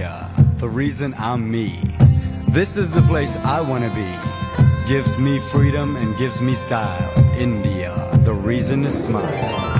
India, the reason I'm me. This is the place I wanna be. Gives me freedom and gives me style. India, the reason to smile.